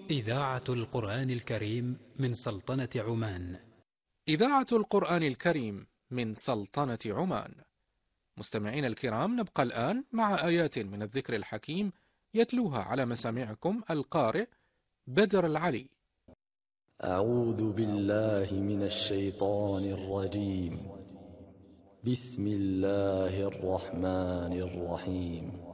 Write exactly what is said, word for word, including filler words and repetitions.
إذاعة القرآن الكريم من سلطنة عمان. إذاعة القرآن الكريم من سلطنة عمان. مستمعين الكرام، نبقى الآن مع آيات من الذكر الحكيم يتلوها على مسامعكم القارئ بدر العلي. أعوذ بالله من الشيطان الرجيم. بسم الله الرحمن الرحيم.